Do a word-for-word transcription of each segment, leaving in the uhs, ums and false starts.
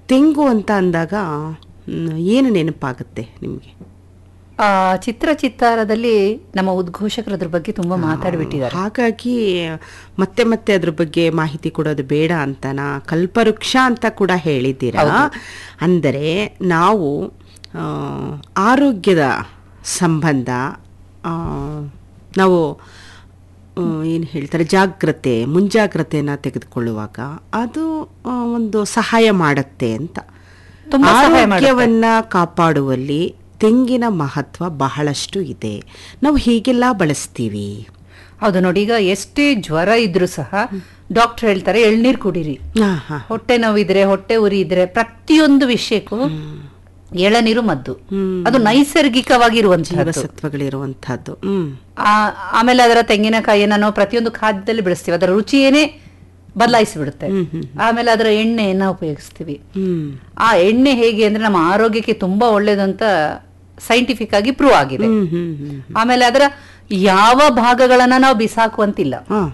ತೆಂಗು ಅಂತ ಅಂದಾಗ ಏನು ನೆನಪಾಗುತ್ತೆ ನಿಮಗೆ? ಆ ಚಿತ್ರ ಚಿತ್ತಾರದಲ್ಲಿ ನಮ್ಮ ಉದ್ಘೋಷಕರು ಅದ್ರ ಬಗ್ಗೆ ತುಂಬಾ ಮಾತಾಡಿಬಿಟ್ಟಿದ್ದಾರೆ. ಹಾಗಾಗಿ ಮತ್ತೆ ಮತ್ತೆ ಅದ್ರ ಬಗ್ಗೆ ಮಾಹಿತಿ ಕೊಡೋದು ಬೇಡ ಅಂತನಾ? ಕಲ್ಪವೃಕ್ಷ ಅಂತ ಕೂಡ ಹೇಳಿದ್ದೀರಾ. ಅಂದರೆ ನಾವು ಆರೋಗ್ಯದ ಸಂಬಂಧ ನಾವು ಏನು ಹೇಳ್ತಾರೆ ಜಾಗ್ರತೆ ಮುಂಜಾಗ್ರತೆಯನ್ನು ತೆಗೆದುಕೊಳ್ಳುವಾಗ ಅದು ಒಂದು ಸಹಾಯ ಮಾಡುತ್ತೆ ಅಂತ. ಆರೋಗ್ಯವನ್ನ ಕಾಪಾಡುವಲ್ಲಿ ತೆಂಗಿನ ಮಹತ್ವ ಬಹಳಷ್ಟು ಇದೆ. ನಾವು ಹೀಗೆಲ್ಲ ಬಳಸ್ತೀವಿ. ಹೌದು ನೋಡಿ, ಈಗ ಎಷ್ಟೇ ಜ್ವರ ಇದ್ರೂ ಸಹ ಡಾಕ್ಟರ್ ಹೇಳ್ತಾರೆ ಎಳ್ನೀರು ಕುಡೀರಿ. ಹೊಟ್ಟೆ ನೋವಿದ್ರೆ ಹೊಟ್ಟೆ ಉರಿ ಇದ್ರೆ ಪ್ರತಿಯೊಂದು ವಿಷಯಕ್ಕೂ ಎಳನೀರು ಮದ್ದು. ಅದು ನೈಸರ್ಗಿಕವಾಗಿ ಇರುವಂತಹ ಸತ್ವಗಳಿರುವಂತಹದ್ದು. ಆಮೇಲೆ ಅದರ ತೆಂಗಿನಕಾಯಿಯನ್ನು ನಾವು ಪ್ರತಿಯೊಂದು ಖಾದ್ಯದಲ್ಲಿ ಬೆಳೆಸ್ತೀವಿ. ಅದರ ರುಚಿಯೇನೆ ಬದಲಾಯಿಸಿಬಿಡುತ್ತೆ. ಆಮೇಲೆ ಅದರ ಎಣ್ಣೆಯನ್ನ ಉಪಯೋಗಿಸ್ತೀವಿ. ಆ ಎಣ್ಣೆ ಹೇಗೆ ಅಂದ್ರೆ ನಮ್ಮ ಆರೋಗ್ಯಕ್ಕೆ ತುಂಬಾ ಒಳ್ಳೇದಂತ ಸೈಂಟಿಫಿಕ್ ಆಗಿ ಪ್ರೂವ್ ಆಗಿದೆ. ಆಮೇಲೆ ಅದರ ಯಾವ ಭಾಗಗಳನ್ನ ನಾವು ಬಿಸಾಕುವಂತಿಲ್ಲ.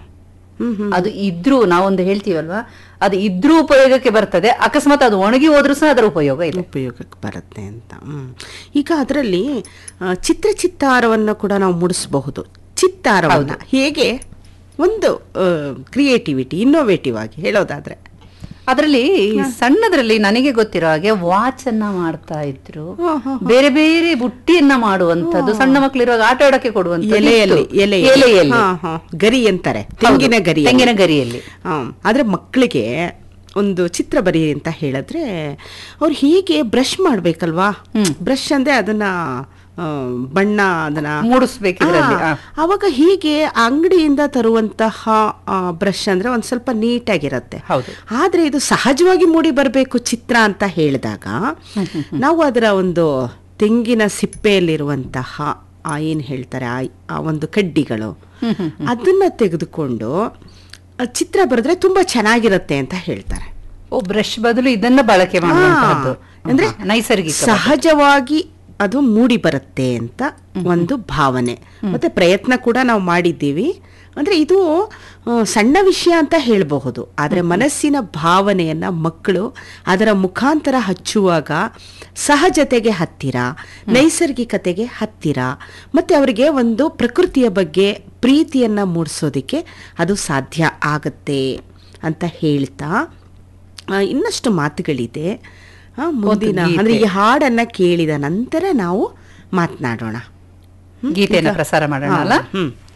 ಅದು ಇದ್ರೂ ನಾವೊಂದು ಹೇಳ್ತೀವಲ್ವಾ, ಅದು ಇದ್ರೂ ಉಪಯೋಗಕ್ಕೆ ಬರ್ತದೆ. ಅಕಸ್ಮಾತ್ ಅದು ಒಣಗಿ ಹೋದ್ರೂ ಸಹ ಅದರ ಉಪಯೋಗ ಇದೆ, ಉಪಯೋಗಕ್ಕೆ ಬರುತ್ತೆ ಅಂತ. ಈಗ ಅದರಲ್ಲಿ ಚಿತ್ರ ಚಿತ್ತಾರವನ್ನು ಕೂಡ ನಾವು ಮೂಡಿಸಬಹುದು. ಚಿತ್ತಾರವನ್ನ ಹೇಗೆ ಒಂದು ಕ್ರಿಯೇಟಿವಿಟಿ ಇನ್ನೋವೇಟಿವ್ ಆಗಿ ಹೇಳೋದಾದ್ರೆ, ಅದರಲ್ಲಿ ಸಣ್ಣದ್ರಲ್ಲಿ ನನಗೆ ಗೊತ್ತಿರೋ ಹಾಗೆ ವಾಚ್ ಅನ್ನ ಮಾಡ್ತಾ ಇದ್ರು, ಬೇರೆ ಬೇರೆ ಬುಟ್ಟಿಯನ್ನ ಮಾಡುವಂತದ್ದು, ಸಣ್ಣ ಮಕ್ಕಳಿರುವಾಗ ಆಟ ಆಡಕ್ಕೆ ಕೊಡುವಂತ ಎಲೆಯಲ್ಲಿ ಎಲೆಯಲ್ಲಿ ಗರಿ ಅಂತಾರೆ, ತೆಂಗಿನ ಗರಿ, ತೆಂಗಿನ ಗರಿಯಲ್ಲಿ. ಆದ್ರೆ ಮಕ್ಕಳಿಗೆ ಒಂದು ಚಿತ್ರ ಬರಿ ಅಂತ ಹೇಳಿದ್ರೆ ಅವ್ರು ಹೀಗೆ ಬ್ರಷ್ ಮಾಡ್ಬೇಕಲ್ವಾ. ಬ್ರಷ್ ಅಂದ್ರೆ ಅದನ್ನ ಬಣ್ಣ ಅದನ್ನ ಮೂಡಿಸ್ಬೇಕು. ಅವಾಗ ಹೀಗೆ ಅಂಗಡಿಯಿಂದ ತರುವಂತಹ ಬ್ರಷ್ ಅಂದ್ರೆ ಒಂದ್ ಸ್ವಲ್ಪ ನೀಟಾಗಿರತ್ತೆ. ಆದ್ರೆ ಇದು ಸಹಜವಾಗಿ ಮೂಡಿ ಬರಬೇಕು ಚಿತ್ರ ಅಂತ ಹೇಳಿದಾಗ ನಾವು ಅದರ ಒಂದು ತೆಂಗಿನ ಸಿಪ್ಪೆಯಲ್ಲಿರುವಂತಹ ಆ ಏನ್ ಹೇಳ್ತಾರೆ ಆ ಒಂದು ಕಡ್ಡಿಗಳು ಅದನ್ನ ತೆಗೆದುಕೊಂಡು ಚಿತ್ರ ಬರೆದ್ರೆ ತುಂಬಾ ಚೆನ್ನಾಗಿರತ್ತೆ ಅಂತ ಹೇಳ್ತಾರೆ. ಓ, ಬ್ರಷ್ ಬದಲು ಇದನ್ನ ಬಳಕೆ ಮಾಡುವಂತಹದ್ದು ಅಂದ್ರೆ ನೈಸರ್ಗಿಕ ಸಹಜವಾಗಿ ಅದು ಮೂಡಿ ಬರುತ್ತೆ ಅಂತ ಒಂದು ಭಾವನೆ. ಮತ್ತೆ ಪ್ರಯತ್ನ ಕೂಡ ನಾವು ಮಾಡಿದ್ದೀವಿ. ಅಂದ್ರೆ ಇದು ಸಣ್ಣ ವಿಷಯ ಅಂತ ಹೇಳಬಹುದು, ಆದ್ರೆ ಮನಸ್ಸಿನ ಭಾವನೆಯನ್ನ ಮಕ್ಕಳು ಅದರ ಮುಖಾಂತರ ಹಚ್ಚುವಾಗ ಸಹಜತೆಗೆ ಹತ್ತಿರ, ನೈಸರ್ಗಿಕತೆಗೆ ಹತ್ತಿರ, ಮತ್ತೆ ಅವರಿಗೆ ಒಂದು ಪ್ರಕೃತಿಯ ಬಗ್ಗೆ ಪ್ರೀತಿಯನ್ನ ಮೂಡಿಸೋದಿಕ್ಕೆ ಅದು ಸಾಧ್ಯ ಆಗತ್ತೆ ಅಂತ ಹೇಳ್ತಾ ಇನ್ನಷ್ಟು ಮಾತುಗಳಿದೆ ಮುಂದಿನ. ಅಂದ್ರೆ ಈ ಹಾಡನ್ನ ಕೇಳಿದ ನಂತರ ನಾವು ಮಾತನಾಡೋಣ, ಗೀತೆಯನ್ನು ಪ್ರಸಾರ ಮಾಡೋಣ ಅಲ್ಲ. ಹ್ಮ್